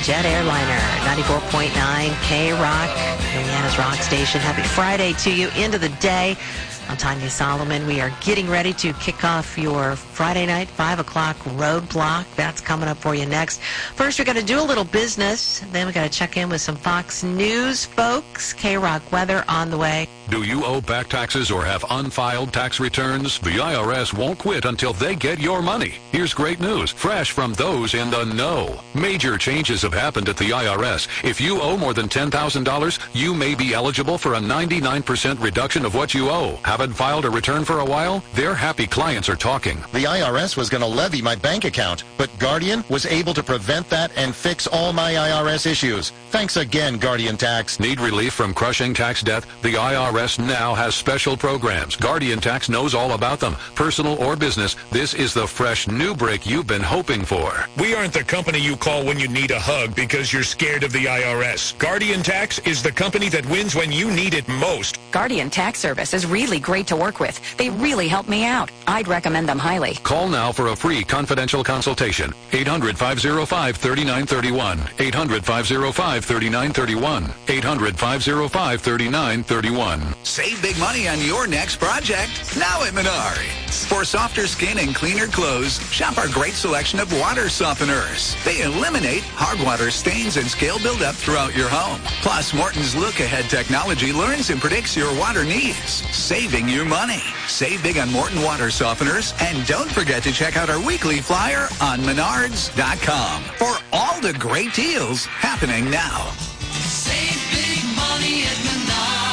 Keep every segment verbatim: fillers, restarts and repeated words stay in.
Jet Airliner, ninety-four point nine K-Rock, Indiana's rock station. Happy Friday to you, end of the day. I'm Tanya Solomon. We are getting ready to kick off your Friday night, five o'clock roadblock. That's coming up for you next. First, we're going to do a little business. Then we got to check in with some Fox News folks. K-Rock weather on the way. Do you owe back taxes or have unfiled tax returns? The I R S won't quit until they get your money. Here's great news, fresh from those in the know. Major changes have happened at the I R S. If you owe more than ten thousand dollars, you may be eligible for a ninety-nine percent reduction of what you owe. Haven't filed a return for a while? Their happy clients are talking. The I R S was going to levy my bank account, but Guardian was able to prevent that and fix all my I R S issues. Thanks again, Guardian Tax. Need relief from crushing tax debt? The I R S now has special programs. Guardian Tax knows all about them. Personal or business, this is the fresh new break you've been hoping for. We aren't the company you call when you need a hug because you're scared of the I R S. Guardian Tax is the company that wins when you need it most. Guardian Tax Service is really great to work with. They really help me out. I'd recommend them highly. Call now for a free confidential consultation. eight hundred, five oh five, three nine three one. eight hundred, five oh five, three nine three one. eight hundred, five oh five, three nine three one. Save big money on your next project now at Menards. For softer skin and cleaner clothes, shop our great selection of water softeners. They eliminate hard water stains and scale buildup throughout your home. Plus, Morton's look-ahead technology learns and predicts your water needs, saving you money. Save big on Morton water softeners, and don't forget to check out our weekly flyer on menards dot com for all the great deals happening now. Save big money at Menards.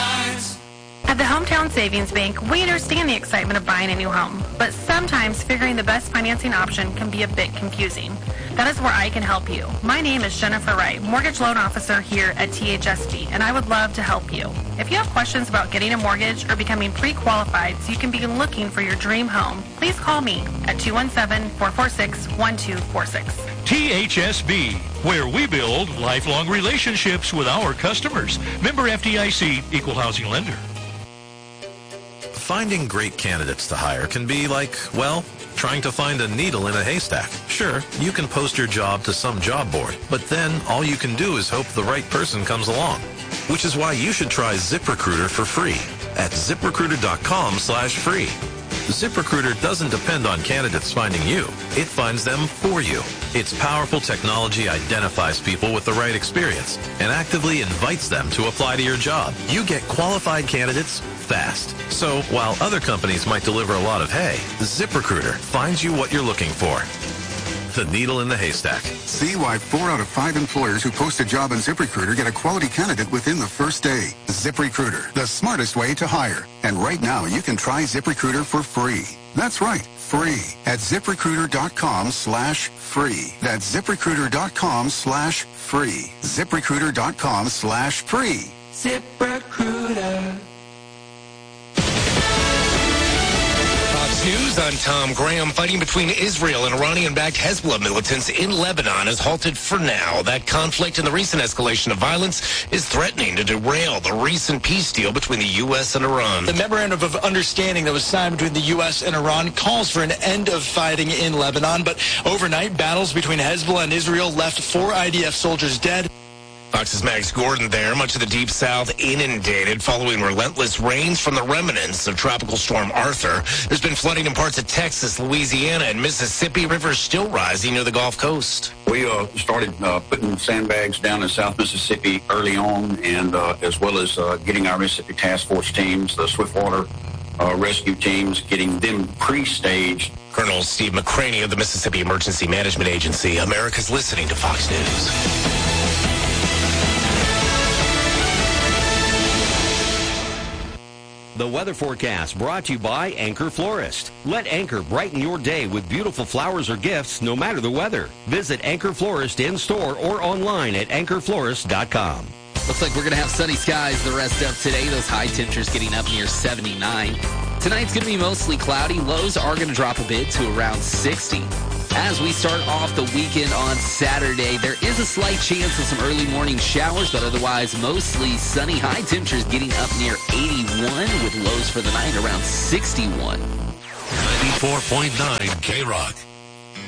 At the Hometown Savings Bank, we understand the excitement of buying a new home, but sometimes figuring the best financing option can be a bit confusing. That is where I can help you. My name is Jennifer Wright, Mortgage Loan Officer here at T H S B, and I would love to help you. If you have questions about getting a mortgage or becoming pre-qualified so you can begin looking for your dream home, please call me at two one seven, four four six, one two four six. T H S B, where we build lifelong relationships with our customers. Member F D I C, Equal Housing Lender. Finding great candidates to hire can be like, well, trying to find a needle in a haystack. Sure, you can post your job to some job board, but then all you can do is hope the right person comes along. Which is why you should try ZipRecruiter for free at ZipRecruiter.com slash free. ZipRecruiter doesn't depend on candidates finding you. It finds them for you. Its powerful technology identifies people with the right experience and actively invites them to apply to your job. You get qualified candidates fast. So while other companies might deliver a lot of hay, ZipRecruiter finds you what you're looking for. The needle in the haystack. See why four out of five employers who post a job on ZipRecruiter get a quality candidate within the first day. ZipRecruiter, the smartest way to hire. And right now, you can try ZipRecruiter for free. That's right, free at ZipRecruiter.com slash free. That's ZipRecruiter.com slash free. ZipRecruiter.com slash free. ZipRecruiter. News, I'm Tom Graham. Fighting between Israel and Iranian-backed Hezbollah militants in Lebanon has halted for now. That conflict and the recent escalation of violence is threatening to derail the recent peace deal between the U S and Iran. The memorandum of understanding that was signed between the U S and Iran calls for an end of fighting in Lebanon, but overnight battles between Hezbollah and Israel left four I D F soldiers dead. Fox's Max Gordon there. Much of the Deep South inundated following relentless rains from the remnants of Tropical Storm Arthur. There's been flooding in parts of Texas, Louisiana, and Mississippi. Rivers still rising near the Gulf Coast. We uh, started uh, putting sandbags down in South Mississippi early on, and uh, as well as uh, getting our Mississippi Task Force teams, the Swiftwater uh, rescue teams, getting them pre-staged. Colonel Steve McCraney of the Mississippi Emergency Management Agency. America's listening to Fox News. The weather forecast brought to you by Anchor Florist. Let Anchor brighten your day with beautiful flowers or gifts no matter the weather. Visit Anchor Florist in store or online at anchor florist dot com. Looks like we're going to have sunny skies the rest of today. Those high temperatures getting up near seventy-nine. Tonight's going to be mostly cloudy. Lows are going to drop a bit to around sixty. As we start off the weekend on Saturday, there is a slight chance of some early morning showers, but otherwise mostly sunny. High temperatures getting up near eighty-one with lows for the night around sixty-one. ninety-four point nine K-Rock.